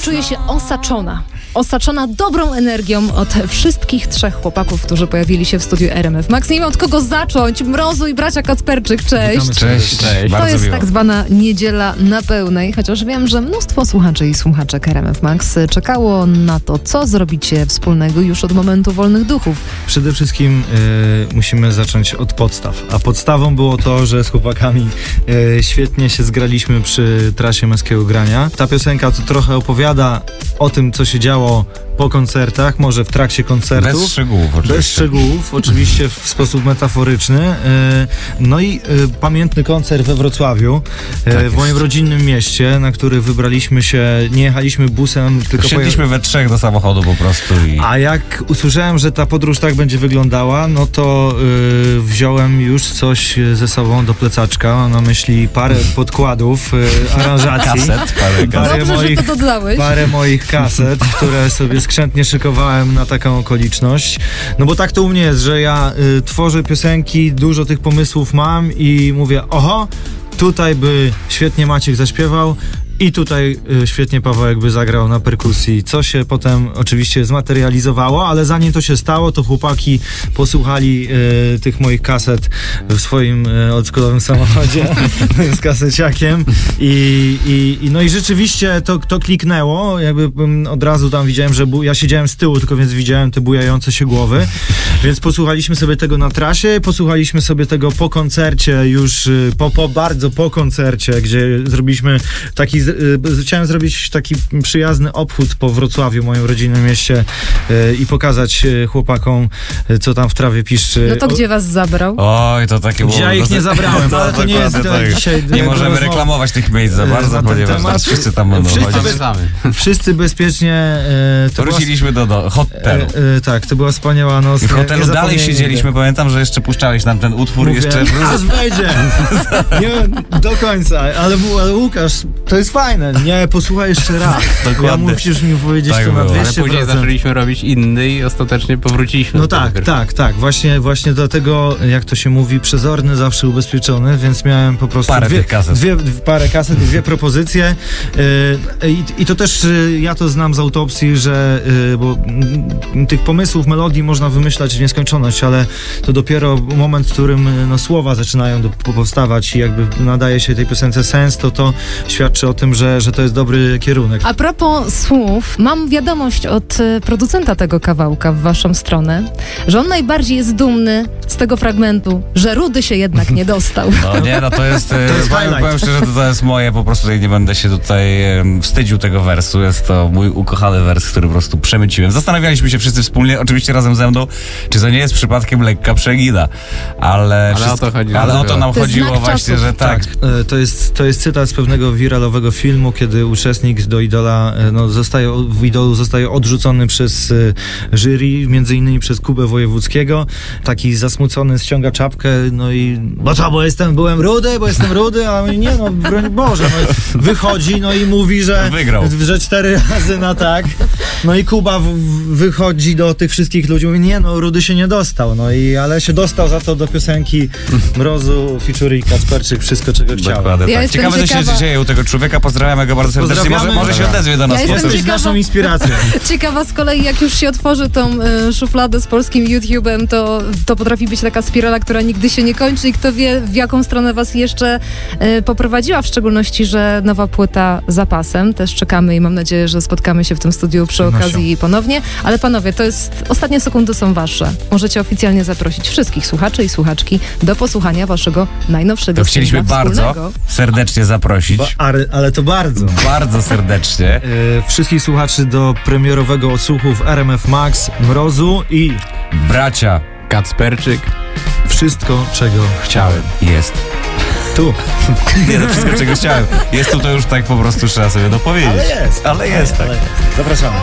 Czuję się osaczona dobrą energią od wszystkich trzech chłopaków, którzy pojawili się w studiu RMF Max. Nie wiem, od kogo zacząć. Mrozu i bracia Kacperczyk, cześć. Cześć. To jest tak zwana niedziela na pełnej, chociaż wiem, że mnóstwo słuchaczy i słuchaczek RMF Max czekało na to, co zrobicie wspólnego już od momentu wolnych duchów. Przede wszystkim musimy zacząć od podstaw. A podstawą było to, że z chłopakami świetnie się zgraliśmy przy trasie męskiego grania. Ta piosenka to trochę opowiada o tym, co się działo po koncertach, może w trakcie koncertów. Bez szczegółów oczywiście. Bez szczegółów, oczywiście w sposób metaforyczny. No i pamiętny koncert we Wrocławiu, w moim rodzinnym mieście, na który wybraliśmy się, nie jechaliśmy busem, tylko wsiedliśmy we trzech do samochodu po prostu. A jak usłyszałem, że ta podróż tak będzie wyglądała, no to wziąłem już coś ze sobą do plecaczka. Mam na myśli parę podkładów, aranżacji. Kaset, parę moich kaset, które sobie skrzętnie szykowałem na taką okoliczność. No bo tak to u mnie jest, że ja tworzę piosenki, dużo tych pomysłów mam i mówię, oho, tutaj by świetnie Maciek zaśpiewał i tutaj świetnie Pawełek by zagrał na perkusji, co się potem oczywiście zmaterializowało, ale zanim to się stało, to chłopaki posłuchali tych moich kaset w swoim oldschoolowym samochodzie z kaseciakiem no i rzeczywiście to kliknęło, jakby od razu tam widziałem, że ja siedziałem z tyłu, tylko więc widziałem te bujające się głowy, więc posłuchaliśmy sobie tego na trasie, posłuchaliśmy sobie tego po koncercie już, bardzo po koncercie, gdzie zrobiliśmy chciałem zrobić taki przyjazny obchód po Wrocławiu, moim rodzinnym mieście, i pokazać chłopakom, co tam w trawie piszczy. No to gdzie was zabrał? Oj, to takie było... Ja ich nie zabrałem, ale to nie jest dzisiaj... Nie możemy reklamować tych miejsc za bardzo, ponieważ wszyscy tam będą chodzić. Wszyscy bezpiecznie... Wróciliśmy do hotelu. Tak, to była wspaniała noc. I w hotelu dalej siedzieliśmy, pamiętam, że jeszcze puszczałeś nam ten utwór. Mówię, jeszcze aż wejdzie! Nie, do końca, ale Łukasz, to jest fajne. Nie, posłuchaj jeszcze raz. Ja musisz mi powiedzieć tak to na 200%. Ale później zaczęliśmy robić inny i ostatecznie powróciliśmy. No tak. Właśnie Dlatego, jak to się mówi, przezorny zawsze ubezpieczony, więc miałem po prostu parę kaset i dwie propozycje. I to też ja to znam z autopsji, że bo tych pomysłów, melodii można wymyślać w nieskończoność, ale to dopiero moment, w którym słowa zaczynają powstawać i jakby nadaje się tej piosence sens, to świadczy o tym, że to jest dobry kierunek. A propos słów, mam wiadomość od producenta tego kawałka w waszą stronę, że on najbardziej jest dumny z tego fragmentu, że Rudy się jednak nie dostał. To jest powiem szczerze, to jest moje, po prostu nie będę się tutaj wstydził tego wersu, jest to mój ukochany wers, który po prostu przemyciłem. Zastanawialiśmy się wszyscy wspólnie, oczywiście razem ze mną, czy to nie jest przypadkiem lekka przegida, ale o to nam chodziło właśnie, że tak. To jest cytat z pewnego wiralowego filmu, kiedy uczestnik do Idola, w Idolu zostaje odrzucony przez jury, między innymi przez Kubę Wojewódzkiego. Taki zasmucony ściąga czapkę, bo byłem rudy, bo jestem rudy, a nie, broń Boże, wychodzi, i mówi, że wygrał, że 4 razy na tak. No i Kuba wychodzi do tych wszystkich ludzi, mówi, rudy się nie dostał, ale się dostał za to do piosenki Mrozu, featuring Kacperczyk, wszystko czego chciałem. Tak. Ciekawe, co się dzieje u tego człowieka. Pozdrawiamy go bardzo serdecznie. Może się odezwie do nas. Jesteś naszą inspiracją. Ciekawa z kolei, jak już się otworzy tą szufladę z polskim YouTube'em, to potrafi być taka spirala, która nigdy się nie kończy i kto wie, w jaką stronę was jeszcze poprowadziła, w szczególności, że nowa płyta za pasem. Też czekamy i mam nadzieję, że spotkamy się w tym studiu przy okazji ponownie. Ale panowie, ostatnie sekundy są wasze. Możecie oficjalnie zaprosić wszystkich słuchaczy i słuchaczki do posłuchania waszego najnowszego To chcieliśmy bardzo serdecznie zaprosić. Ale to bardzo serdecznie. Wszystkich słuchaczy do premierowego odsłuchu w RMF Max, Mrozu i bracia Kacperczyk. Wszystko, czego chciałem. Jest. Tu. Nie, wszystko, czego chciałem. Jest tu, to już tak po prostu trzeba sobie dopowiedzieć. Ale jest. Tak. Zapraszamy.